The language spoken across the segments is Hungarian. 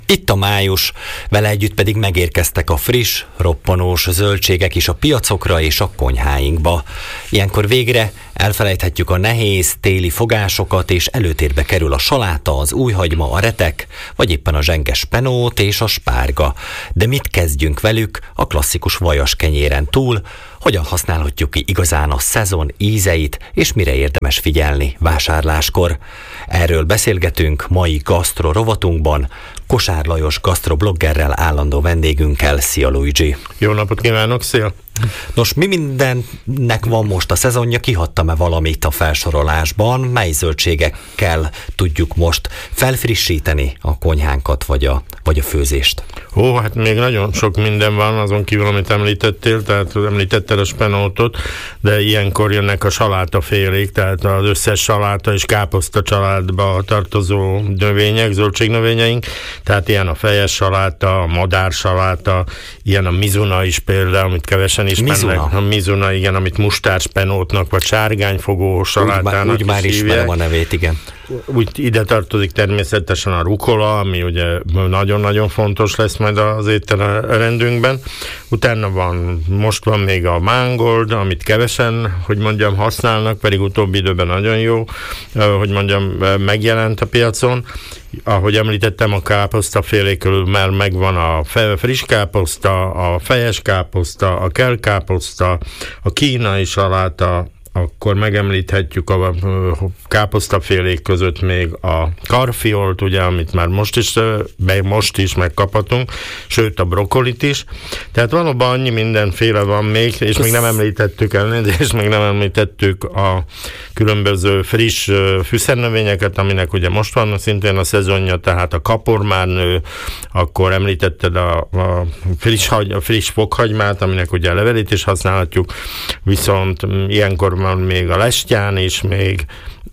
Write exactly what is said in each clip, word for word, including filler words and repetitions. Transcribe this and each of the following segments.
Itt a május, vele együtt pedig megérkeztek a friss, roppanós zöldségek is a piacokra és a konyháinkba. Ilyenkor végre elfelejthetjük a nehéz téli fogásokat, és előtérbe kerül a saláta, az újhagyma, a retek, vagy éppen a zsenges penót és a spárga. De mit kezdjünk velük a klasszikus vajas kenyéren túl? Hogyan használhatjuk ki igazán a szezon ízeit, és mire érdemes figyelni vásárláskor? Erről beszélgetünk mai gasztro rovatunkban, Kosár Lajos gasztrobloggerrel, állandó vendégünkkel. Szia, Luigi! Jó napot kívánok, szia! Nos, mi mindennek van most a szezonja? Kihagytam-e valamit a felsorolásban? Mely zöldségekkel tudjuk most felfrissíteni a konyhánkat, vagy a, vagy a főzést? Ó, hát még nagyon sok minden van, azon kívül, amit említettél, tehát említetted a spenótot, de ilyenkor jönnek a salátafélék, tehát az összes saláta és káposzta családba tartozó növények, zöldségnövényeink, tehát ilyen a fejes saláta, a madár saláta, ilyen a mizuna is például, amit kevesen ismernek. A mizuna, igen, amit mustárspenótnak, vagy sárgányfogó salátának úgy, úgy már ismerem a nevét, igen. Úgy ide tartozik természetesen a rukola, ami ugye nagyon-nagyon fontos lesz majd az ételrendünkben. Utána van, most van még a mangold, amit kevesen, hogy mondjam, használnak, pedig utóbbi időben nagyon jó, hogy mondjam, megjelent a piacon. Ahogy említettem, a káposztafélék körül már megvan a friss káposzta, a fejes káposzta, a kelkáposzta, a kínai saláta, akkor megemlíthetjük a káposztafélék között még a karfiolt, ugye, amit már most is, most is megkaphatunk, sőt a brokkolit is. Tehát valóban annyi mindenféle van még, és még nem említettük el, és még nem említettük a különböző friss fűszernövényeket, aminek ugye most van szintén a szezonja, tehát a kapor már nő, akkor említetted a, a friss, hagy, a friss fokhagymát, aminek ugye a levelét is használhatjuk, viszont ilyenkor van még a lestján is még,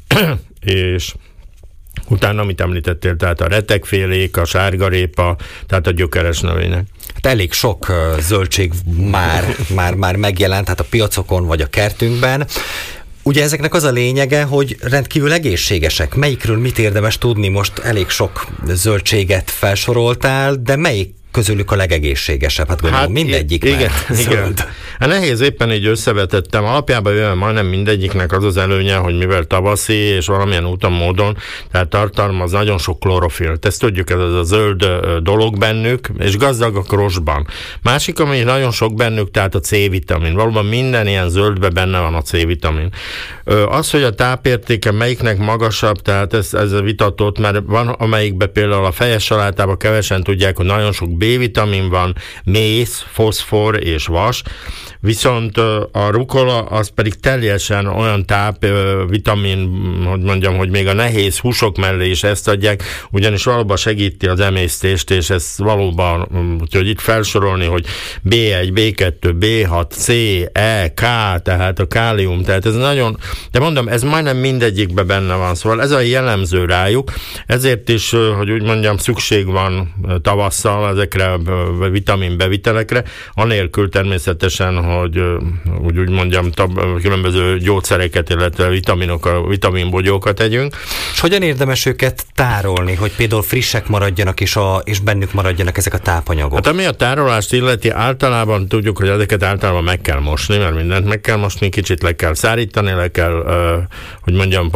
és utána, amit említettél, tehát a retekfélék, a sárgarépa, tehát a gyökeres növények. Hát elég sok uh, zöldség már, már, már megjelent, tehát a piacokon vagy a kertünkben. Ugye ezeknek az a lényege, hogy rendkívül egészségesek. Melyikről mit érdemes tudni? Most elég sok zöldséget felsoroltál, de melyik közülük a legegészségesebb? Hát gondolom, hát, mindegyik igen, zöld. Igen. Hát nehéz, éppen így összevetettem. Alapjában jön majdnem mindegyiknek az az előnye, hogy mivel tavaszi, és valamilyen úton, módon, tehát tartalmaz nagyon sok klorofilt. Ezt tudjuk, ez az a zöld dolog bennük, és gazdagok rostban. Másik, ami nagyon sok bennük, tehát a C-vitamin. Valóban minden ilyen zöldben benne van a C-vitamin. Az, hogy a tápértéke melyiknek magasabb, tehát ez, ez vitatott, mert van, amelyikben például a fejes salátában kevesen tudják, hogy nagyon sok B-vitamin van, mész, foszfor és vas, viszont a rukola az pedig teljesen olyan táp, vitamin, hogy mondjam, hogy még a nehéz húsok mellé is ezt adják, ugyanis valóban segíti az emésztést, és ez valóban, hogy itt felsorolni, hogy bé egy, bé kettő, bé hat, C, E, K, tehát a kálium, tehát ez nagyon, de mondom, ez majdnem mindegyikben benne van, szóval ez a jellemző rájuk, ezért is, hogy úgy mondjam, szükség van tavasszal ezekre a vitaminbevitelekre, anélkül természetesen, hogy úgy, úgy mondjam, tab, különböző gyógyszereket, illetve vitaminokat, vitaminbogyókat tegyünk. És hogyan érdemes őket tárolni, hogy például frissek maradjanak, és, a, és bennük maradjanak ezek a tápanyagok? Hát ami a tárolást illeti, általában tudjuk, hogy ezeket általában meg kell mosni, mert mindent meg kell mosni, kicsit le kell szárítani, le kell, hogy mondjam,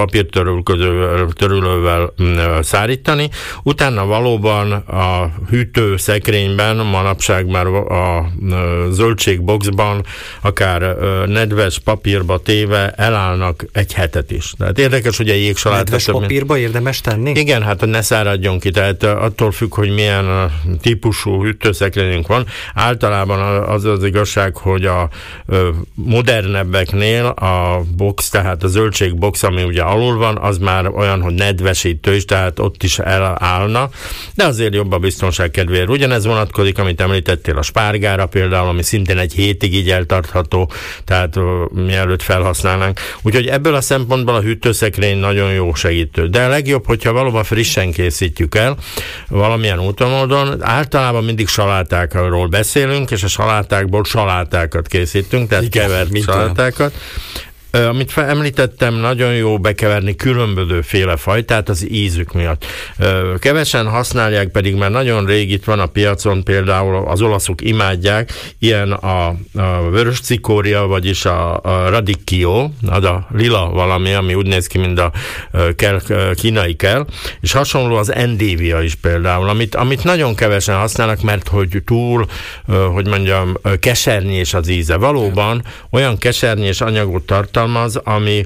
papírtörülővel szárítani. Utána valóban a hűtőszekrényben, manapság már a zöldségboxban, akár nedves papírba téve elállnak egy hetet is. Tehát érdekes, hogy a jégsalát... Nedves papírba érdemes tenni? Igen, hát ne száradjon ki, tehát attól függ, hogy milyen típusú hűtőszekrényünk van. Általában az az igazság, hogy a modernebbeknél a box, tehát a zöldségbox, ami ugye alul van, az már olyan, hogy nedvesítő is, tehát ott is elállna, de azért jobb a biztonság kedvéért. Ugyanez vonatkozik, amit említettél a spárgára például, ami szintén egy hétig így eltartható, tehát uh, mielőtt felhasználnánk. Úgyhogy ebből a szempontból a hűtőszekrény nagyon jó segítő. De a legjobb, hogyha valóban frissen készítjük el, valamilyen úton módon, általában mindig salátákról beszélünk, és a salátákból salátákat készítünk, tehát igen, kevert salátákat. Amit említettem, nagyon jó bekeverni különbözőféle fajtát az ízük miatt. Kevesen használják, pedig már nagyon rég itt van a piacon, például az olaszok imádják, ilyen a, a vörös cikória, vagyis a, a radicchio, az a lila valami, ami úgy néz ki, mint a kell, kínai kell, és hasonló az endívia is például, amit, amit nagyon kevesen használnak, mert hogy túl, hogy mondjam, kesernyés az íze. Valóban olyan kesernyés anyagot tartalmaz, ami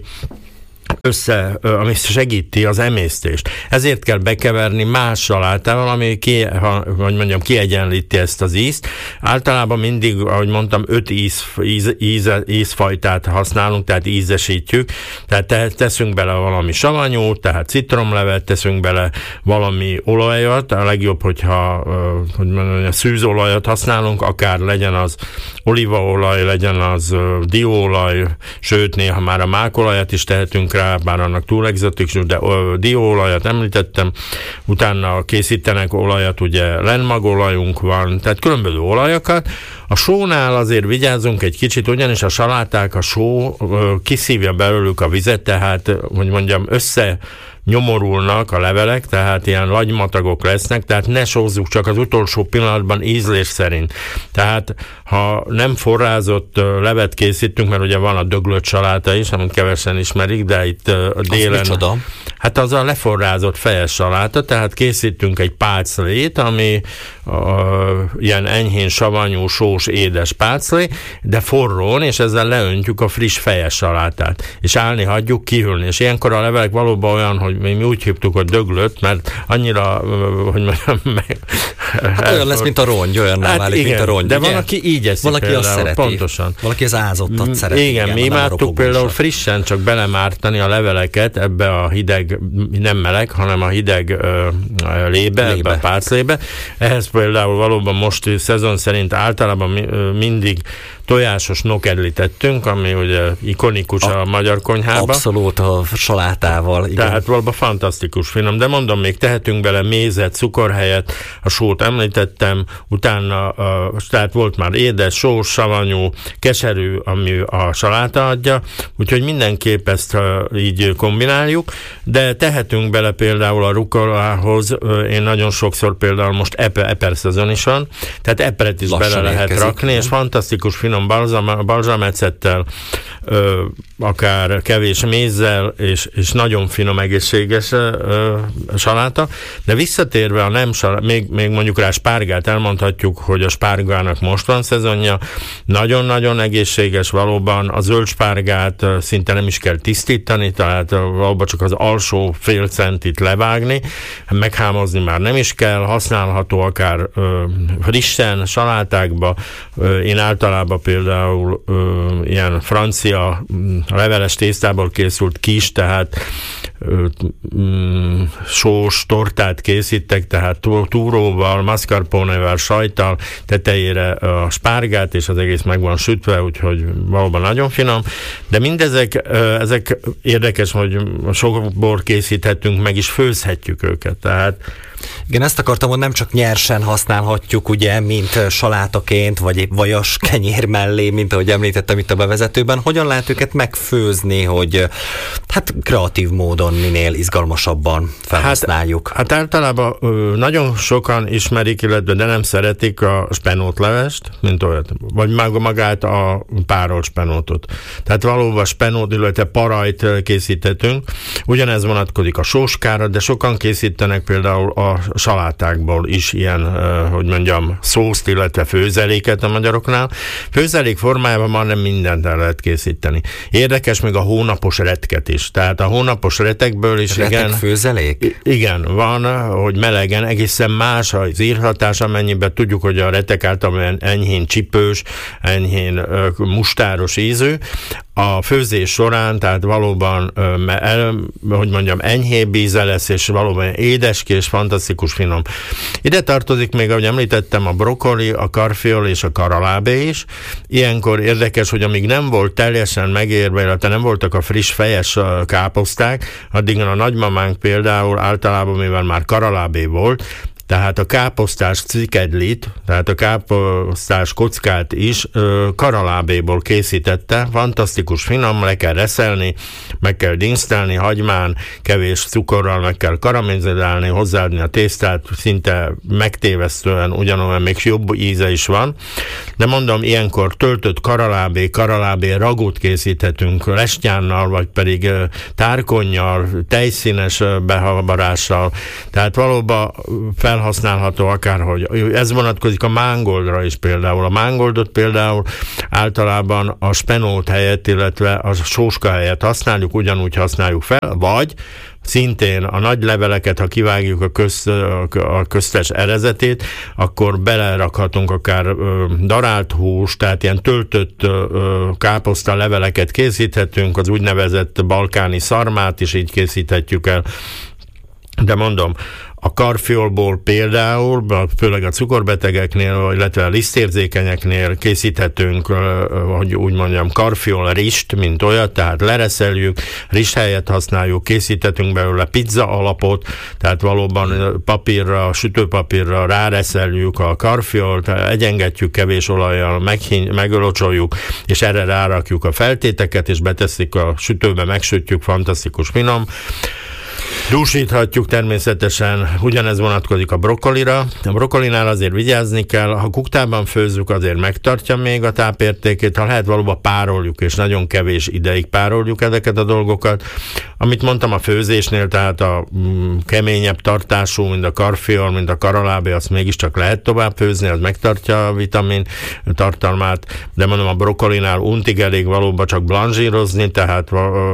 össze, ami segíti az emésztést. Ezért kell bekeverni más salátával, ami ki, ha, hogy mondjam, kiegyenlíti ezt az ízt. Általában mindig, ahogy mondtam, öt íz, íz, íz, ízfajtát használunk, tehát ízesítjük. Tehát teszünk bele valami savanyút, tehát citromlevet, teszünk bele valami olajat, a legjobb, hogyha hogy mondjam, szűzolajat használunk, akár legyen az olívaolaj, legyen az dióolaj, sőt, néha már a mákolajat is tehetünk rá, bár annak túl egzotikus, de dióolajat említettem, utána készítenek olajat, ugye lenmagolajunk van, tehát különböző olajokat. A sónál azért vigyázzunk egy kicsit, ugyanis a saláták, a só kiszívja belőlük a vizet, tehát, hogy mondjam, össze nyomorulnak a levelek, tehát ilyen lagymatagok lesznek, tehát ne sózzuk csak az utolsó pillanatban ízlés szerint. Tehát ha nem forrázott levet készítünk, mert ugye van a döglött saláta is, amit kevesen ismerik, de itt a délen... Az hát az a leforrázott fejes saláta, tehát készítünk egy páclét, ami a, ilyen enyhén savanyú, sós, édes páclé, de forrón, és ezzel leöntjük a friss fejes salátát, és állni hagyjuk kihűlni, és ilyenkor a levelek valóban olyan, hogy mi úgy hívtuk, hogy döglött, mert annyira, hogy mondjam, meg... Hát olyan lesz, mint a rongy, olyan hát válik, igen, mint a rongy. De ugye? Van, aki így eszik. Valaki például, azt szereti. Pontosan. Valaki az ázottat szereti. Igen, mi imádtuk például frissen csak belemártani a leveleket ebbe a hideg, nem meleg, hanem a hideg ö, lébe, lébe, ebbe a páclébe. Ehhez például valóban most szezon szerint általában mi, ö, mindig tojásos nokedlit tettünk, ami ugye ikonikus a, a magyar konyhában. Abszolút a salátával. Igen. Tehát valóban fantasztikus finom, de mondom, még tehetünk bele mézet, cukor helyett, a sót említettem, utána a, tehát volt már édes, sós, savanyú, keserű, ami a saláta adja, úgyhogy mindenképp ezt így kombináljuk, de tehetünk bele például a rukolához, én nagyon sokszor például most eper, eper szezon is van, tehát eperet is lassan bele lehet érkezik, rakni, nem? És fantasztikus finom balzam, balzsamecettel, ö, akár kevés mézzel, és, és nagyon finom, egészséges ö, saláta, de visszatérve a nem salát, még, még mondjuk rá spárgát elmondhatjuk, hogy a spárgának most van szezonja, nagyon-nagyon egészséges valóban, a zöld spárgát szinte nem is kell tisztítani, tehát valóban csak az alsó fél centit levágni, meghámozni már nem is kell, használható akár ö, frissen, salátákba, ö, én általában például ö, ilyen francia leveles tésztából készült kis, tehát ö, mm, sós tortát készítek, tehát túróval, mascarponevel, sajttal, tetejére a spárgát, és az egész meg van sütve, úgyhogy valóban nagyon finom, de mindezek ö, ezek érdekes, hogy sokból készíthetünk, meg is főzhetjük őket, tehát igen, ezt akartam, hogy nem csak nyersen használhatjuk, ugye, mint salátaként, vagy épp vajas kenyér mellé, mint ahogy említettem itt a bevezetőben. Hogyan lehet őket megfőzni, hogy hát kreatív módon minél izgalmasabban felhasználjuk? Hát, hát általában nagyon sokan ismerik, illetve de nem szeretik a spenótlevest, mint olyat, vagy maga magát a párolt spenótot. Tehát valóban spenót, illetve parajt készíthetünk. Ugyanez vonatkozik a sóskára, de sokan készítenek például a salátákból is ilyen, hogy mondjam, szószt, illetve főzeléket a magyaroknál. Főzelék formájában már nem mindent el lehet készíteni. Érdekes még a hónapos retket is. Tehát a hónapos retekből is retek igen. főzelék? Igen, van, hogy melegen egészen más az írhatás, amennyiben tudjuk, hogy a retek általában enyhén csipős, enyhén mustáros ízű. A főzés során, tehát valóban, el, hogy mondjam, enyhébb íze lesz, és valóban édeskés, fantasztikus finom. Ide tartozik még, ahogy említettem, a brokkoli, a karfiol és a karalábé is. Ilyenkor érdekes, hogy amíg nem volt teljesen megérve, illetve nem voltak a friss fejes káposzták, addig a nagymamánk például általában, mivel már karalábé volt, tehát a káposztás cikedlit, tehát a káposztás kockát is ö, karalábéból készítette, fantasztikus finom, le kell reszelni, meg kell dinsztelni hagymán, kevés cukorral meg kell karamellizálni, hozzáadni a tésztát, szinte megtévesztően ugyanolyan, még jobb íze is van, de mondom, ilyenkor töltött karalábé, karalábé ragút készíthetünk lesnyánnal, vagy pedig tárkonnyal, tejszínes behabarással, tehát valóban felhasználható akárhogy. Ez vonatkozik a mángoldra is például. A mángoldot például általában a spenót helyett, illetve a sóska helyett használjuk, ugyanúgy használjuk fel, vagy szintén a nagy leveleket, ha kivágjuk a, köz, a köztes erezetét, akkor belerakhatunk akár ö, darált hús, tehát ilyen töltött ö, káposzta leveleket készíthetünk, az úgynevezett balkáni szarmát is így készíthetjük el. De mondom, a karfiolból például, főleg a cukorbetegeknél, illetve a lisztérzékenyeknél készíthetünk, hogy úgy mondjam, karfiol rist, mint olyat, tehát lereszeljük, rist helyett használjuk, készíthetünk belőle pizza alapot, tehát valóban papírra, sütőpapírra ráreszeljük a karfiolt, egyengetjük kevés olajjal, meghíny, megölocsoljuk, és erre rárakjuk a feltéteket, és beteszik a sütőbe, megsütjük, fantasztikus finom. Dúsíthatjuk természetesen, ugyanez vonatkozik a brokkolira. A brokkolinál azért vigyázni kell, ha kuktában főzzük, azért megtartja még a tápértékét, ha lehet valóban pároljuk, és nagyon kevés ideig pároljuk ezeket a dolgokat. Amit mondtam a főzésnél, tehát a mm, keményebb tartású, mint a karfiol, mint a karalábé, azt mégiscsak lehet tovább főzni, az megtartja a vitamin tartalmát, de mondom, a brokkolinál untig elég valóban csak blanzsírozni, tehát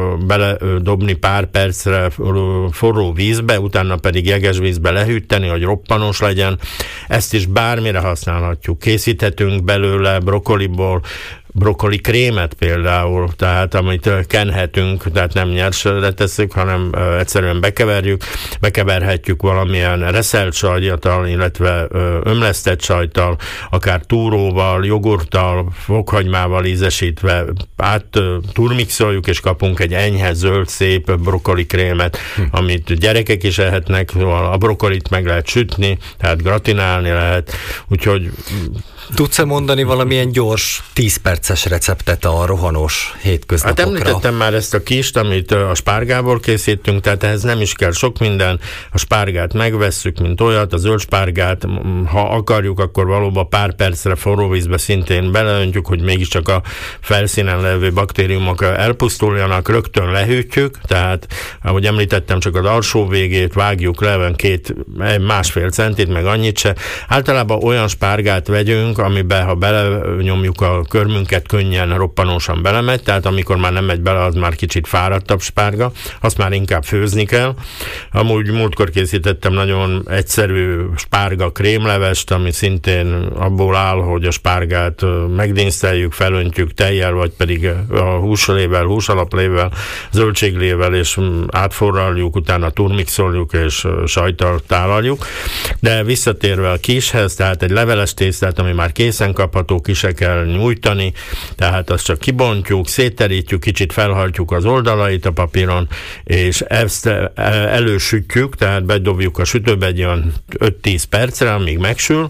beledobni pár percre forró vízbe, utána pedig jeges vízbe lehűteni, hogy roppanós legyen. Ezt is bármire használhatjuk. Készíthetünk belőle brokkoliból brokkoli krémet például, tehát amit kenhetünk, tehát nem nyersre tesszük, hanem uh, egyszerűen bekeverjük, bekeverhetjük valamilyen reszelt sajttal, illetve uh, ömlesztett sajttal, akár túróval, jogurttal, fokhagymával ízesítve, át uh, turmixoljuk, és kapunk egy enyhe, zöld, szép brokkoli krémet, hm. amit gyerekek is ehetnek, a brokkolit meg lehet sütni, tehát gratinálni lehet, úgyhogy tudsz-e mondani valamilyen gyors, tíz perces receptet a rohanós hétköznapokra? Hát említettem már ezt a kist, amit a spárgából készítünk, tehát ehhez nem is kell sok minden. A spárgát megvesszük, mint olyat, a zöld spárgát, ha akarjuk, akkor valóban pár percre forró vízbe szintén beleöntjük, hogy mégiscsak a felszínen levő baktériumok elpusztuljanak, rögtön lehűtjük, tehát ahogy említettem, csak az alsó végét vágjuk le, két, másfél centit, meg annyit se. Általában olyan spárgát vegyünk, amiben, ha belenyomjuk a körmünket, könnyen, roppanósan belemegy, tehát amikor már nem megy bele, az már kicsit fáradtabb spárga, azt már inkább főzni kell. Amúgy múltkor készítettem nagyon egyszerű spárga krémlevest, ami szintén abból áll, hogy a spárgát megdinszteljük, felöntjük tejjel, vagy pedig a húslével, húsalaplével, zöldséglével, és átforraljuk, utána turmixoljuk, és sajttal tálaljuk. De visszatérve a kishez, tehát egy leveles tésztát, ami már készen kapható, ki se kell nyújtani, tehát azt csak kibontjuk, szétterítjük, kicsit felhajtjuk az oldalait a papíron, és ezt elősütjük, tehát bedobjuk a sütőbe egy olyan öt-tíz percre, amíg megsül,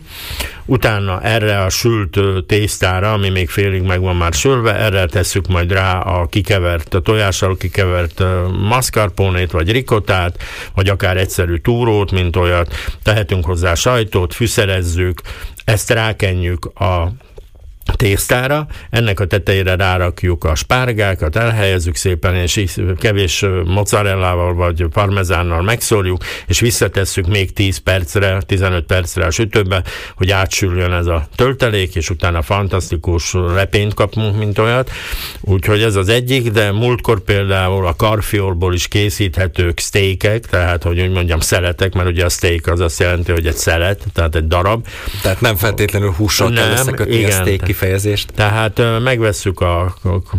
utána erre a sült tésztára, ami még félig meg van már sülve, erre tesszük majd rá a kikevert, a tojással kikevert mascarponét, vagy ricotát, vagy akár egyszerű túrót, mint olyat, tehetünk hozzá sajtot, fűszerezzük, ezt rákenjük a tésztára, ennek a tetejére rárakjuk a spárgákat, elhelyezzük szépen, és kevés mozzarellával vagy parmezánnal megszórjuk, és visszatesszük még tíz percre, tizenöt percre a sütőbe, hogy átsüljön ez a töltelék, és utána fantasztikus lepényt kapunk, mint olyat. Úgyhogy ez az egyik, de múltkor például a karfiolból is készíthetők steakek, tehát, hogy úgy mondjam, szeletek, mert ugye a steak az azt jelenti, hogy egy szelet, tehát egy darab. Tehát nem feltétlenül hússal kell összekötni a steak kifejezést. kifejezést. Tehát megvesszük a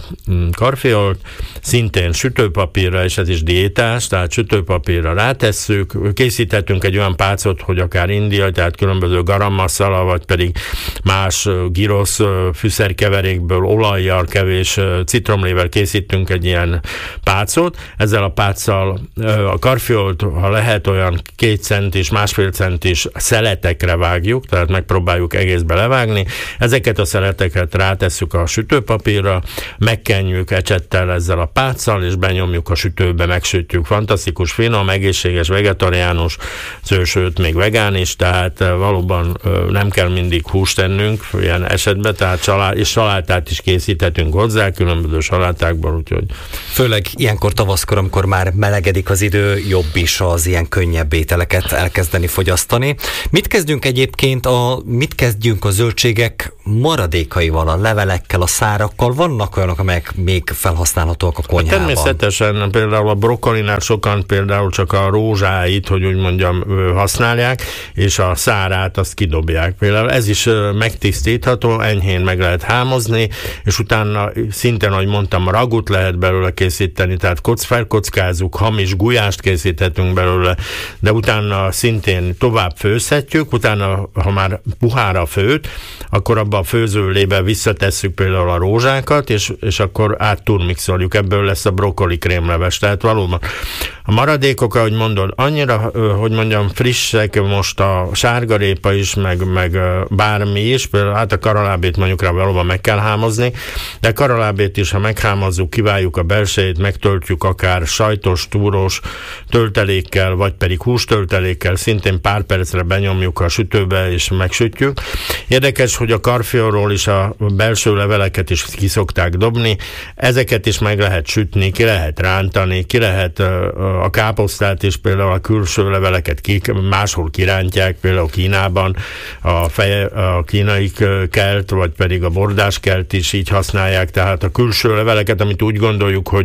karfiolt, szintén sütőpapírra, és ez is diétás, tehát sütőpapírra rátesszük, készíthetünk egy olyan pácot, hogy akár indiai, tehát különböző garam masala, vagy pedig más girosz fűszerkeverékből, olajjal, kevés citromlével készítünk egy ilyen pácot. Ezzel a páccal a karfiolt, ha lehet, olyan két centis, másfél centis szeletekre vágjuk, tehát megpróbáljuk egészbe levágni. Ezeket a szeleteket rátesszük a sütőpapírra, megkenjük ecsettel ezzel a páccal, és benyomjuk a sütőbe, megsütjük. Fantasztikus, finom, egészséges, vegetariánus, sőt, még vegán is, tehát valóban nem kell mindig húst tennünk ilyen esetben, tehát salá- és salátát is készíthetünk hozzá, különböző salátákból, úgyhogy... Főleg ilyenkor tavaszkor, amikor már melegedik az idő, jobb is az ilyen könnyebb ételeket elkezdeni fogyasztani. Mit kezdjünk egyébként a, mit kezdjünk a zöldségek maradékaival, a levelekkel, a szárakkal? Vannak olyanok, amelyek még felhasználhatóak a konyhában? Természetesen, például a brokkolinál sokan például csak a rózsáit, hogy úgy mondjam, használják, és a szárát azt kidobják. Például ez is megtisztítható, enyhén meg lehet hámozni, és utána szintén, ahogy mondtam, ragut lehet belőle készíteni, tehát koc, felkockázzuk, hamis gulyást készíthetünk belőle, de utána szintén tovább főzhetjük, utána, ha már puhára főt, akkor abba a főzőlébe visszatesszük például a rózsákat, és, és akkor átturmixoljuk, ebből lesz a brokkoli krémleves. Tehát valóban a maradékok, ahogy mondod, annyira, hogy mondjam, frissek most a sárgarépa is, meg, meg bármi is, például hát a karalábét mondjuk rá valóban meg kell hámozni, de karalábét is, ha meghámozzuk, kiváljuk a belsejét, megtöltjük akár sajtos, túros töltelékkel, vagy pedig hústöltelékkel, szintén pár percre benyomjuk a sütőbe, és megsütjük. Érdekes, hogy a karfiolról is a belső leveleket is ki szokták dobni, ezeket is meg lehet sütni, ki lehet rántani, ki lehet a káposztát is, például a külső leveleket ki, máshol kirántják, például Kínában a, feje, a kínai kelt, vagy pedig a bordás kelt is így használják, tehát a külső leveleket, amit úgy gondoljuk, hogy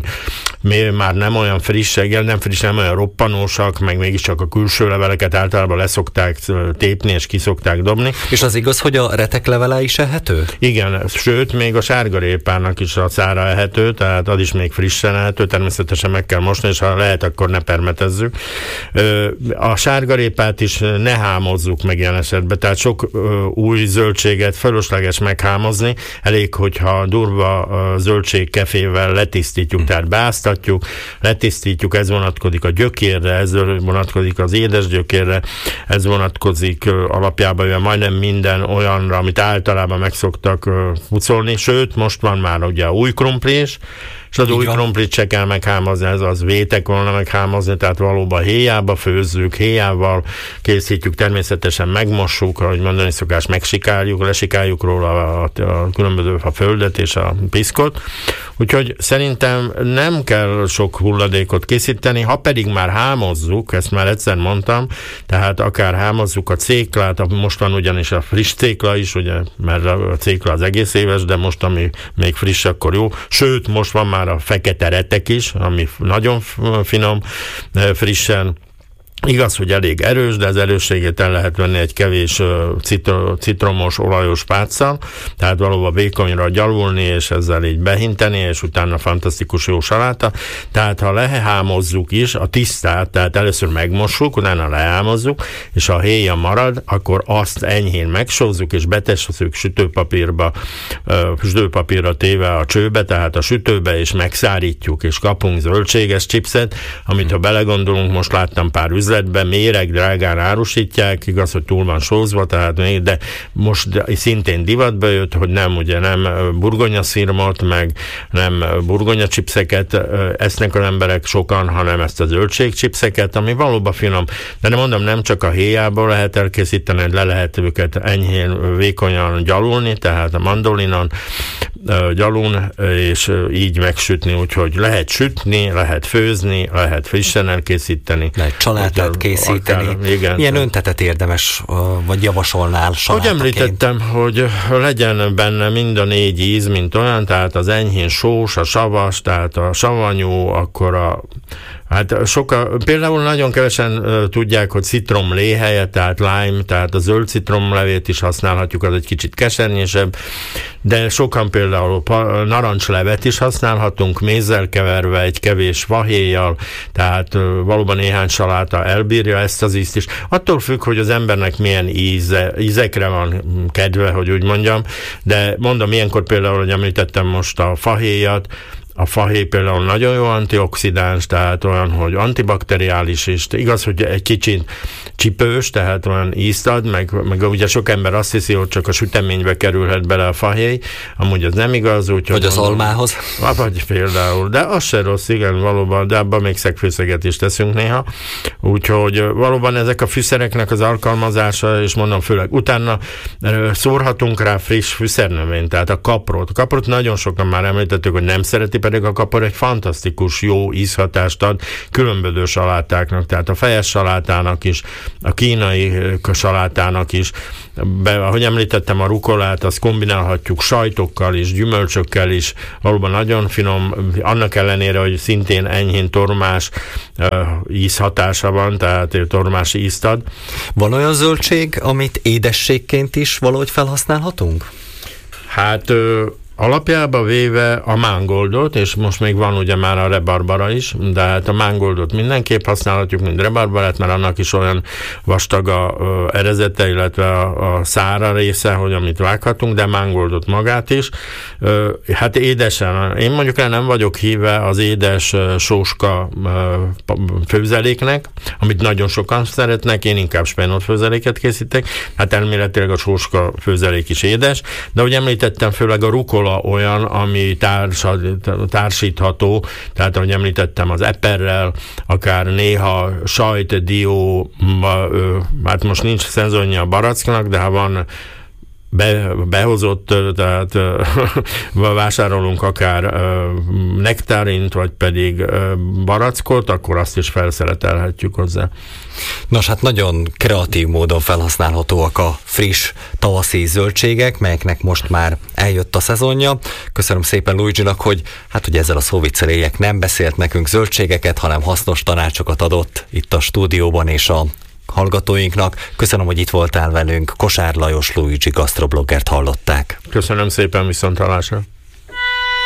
már nem olyan frissek, nem friss, nem olyan roppanósak, meg mégiscsak a külső leveleket általában leszokták tépni, és kiszokták dobni. És az igaz, hogy a retek levele is ehető? Igen, sőt, még a sárgarépának is a szára ehető, tehát az is még frissen ehető, természetesen meg kell mosni, és ha lehet, akkor ne permetezzük. A sárgarépát is ne hámozzuk meg ilyen esetben, tehát sok új zöldséget fölösleges meghámozni, elég, hogyha durva zöldségkefével letisztítjuk, tehát beáztatjuk, letisztítjuk, ez vonatkozik a gyökérre, ez vonatkozik az édes gyökérre, ez vonatkozik alapjában majdnem minden olyanra, amit általában meg szoktak pucolni, sőt, most van már ugye új krumpli is, és az új krumplit se kell meghámozni, ez az vétek volna meghámozni, tehát valóban héjába főzzük, héjával készítjük, természetesen megmossuk, ahogy mondani szokás, megsikáljuk, lesikáljuk róla a, a, a különböző a földet és a piszkot. Úgyhogy szerintem nem kell sok hulladékot készíteni, ha pedig már hámozzuk, ezt már egyszer mondtam, tehát akár hámozzuk a céklát, most van ugyanis a friss cékla is, ugye, mert a cékla az egész éves, de most ami még friss, akkor jó. Sőt, most van már a fekete retek is, ami nagyon finom, frissen. Igaz, hogy elég erős, de az erősségét el lehet venni egy kevés citro, citromos, olajos páccal, tehát valóban vékonyra gyalulni, és ezzel így behinteni, és utána fantasztikus jó saláta. Tehát ha lehámozzuk is a tisztát, tehát először megmossuk, utána lehámozzuk, és ha héja marad, akkor azt enyhén megsózzuk, és betesszük sütőpapírba, sütőpapírra téve a csőbe, tehát a sütőbe, és megszárítjuk, és kapunk zöldséges chipset, amit ha belegondolunk, most láttam pár üzletben, méreg drágán árusítják, igaz, hogy túl van sózva, tehát még, de most szintén divatba jött, hogy nem, ugye nem burgonyaszirmot, meg nem burgonyacsipszeket esznek az emberek sokan, hanem ezt a zöldségcsipszeket, ami valóban finom. De nem mondom, nem csak a héjából lehet elkészíteni, le lehet őket enyhén vékonyan gyalulni, tehát a mandolinon gyalun, és így megsütni, úgyhogy lehet sütni, lehet főzni, lehet frissen elkészíteni. Lehet családát készíteni. Akár, igen. Milyen öntetet érdemes, vagy javasolnál salátaként? Ahogy említettem, hogy legyen benne mind a négy íz, mint olyan, tehát az enyhén sós, a savas, tehát a savanyú, akkor a Hát soka, például nagyon kevesen uh, tudják, hogy citromlé helyett, tehát lime, tehát a zöld citromlevét is használhatjuk, az egy kicsit kesernyésebb, de sokan például narancslevet is használhatunk, mézzel keverve, egy kevés fahéjjal, tehát uh, valóban néhány saláta elbírja ezt az ízt is. Attól függ, hogy az embernek milyen íze, ízekre van kedve, hogy úgy mondjam, de mondom, ilyenkor például, hogy említettem most a fahéjat, a fahéj például nagyon jó antioxidáns, tehát olyan, hogy antibakteriális is, igaz, hogy egy kicsit csipős, tehát olyan ízt ad, meg, meg ugye sok ember azt hiszi, hogy csak a süteménybe kerülhet bele a fahéj, amúgy az nem igaz. Úgy, vagy az mondom, almához. Vagy például, de az se rossz, igen, valóban, de abban még szegfűszeget is teszünk néha. Úgyhogy valóban ezek a fűszereknek az alkalmazása, és mondom, főleg utána szórhatunk rá friss fűszernövényt, tehát a kaprot. A kaprot nagyon sokan már említettük, hogy nem szereti, pedig a kapor egy fantasztikus, jó ízhatást ad különböző salátáknak, tehát a fejes salátának is, a kínai salátának is. Be, ahogy említettem, a rukolát, azt kombinálhatjuk sajtokkal is, gyümölcsökkel is, valóban nagyon finom, annak ellenére, hogy szintén enyhén tormás uh, ízhatása van, tehát tormás ízt ad. Van olyan zöldség, amit édességként is valahogy felhasználhatunk? Hát... Uh, Alapjába véve a mángoldot, és most még van ugye már a rebarbara is, de hát a mángoldot mindenképp használhatjuk, mint rebarbarát, mert annak is olyan vastag a erezete, illetve a, a szára része, hogy amit vághatunk, de mángoldot magát is. Hát édesen, én mondjuk el nem vagyok híve az édes sóska főzeléknek, amit nagyon sokan szeretnek, én inkább spenót főzeléket készítek, hát elméletileg a sóska főzelék is édes, de ahogy említettem, főleg a rukola olyan, ami társa, társítható, tehát ahogy említettem, az eperrel, akár néha sajt, dió, hát most nincs szezonja a baracknak, de ha van Be, behozott, tehát vásárolunk akár nektárint, vagy pedig barackot, akkor azt is felszeretelhetjük hozzá. Nos, hát nagyon kreatív módon felhasználhatóak a friss tavaszi zöldségek, melyeknek most már eljött a szezonja. Köszönöm szépen Luigi-nak, hogy hát hogy ezzel a szóvicceléjek nem beszélt nekünk zöldségeket, hanem hasznos tanácsokat adott itt a stúdióban és a hallgatóinknak. Köszönöm, hogy itt voltál velünk. Kosár Lajos Luigi gasztrobloggert hallották. Köszönöm szépen, viszonthallásra.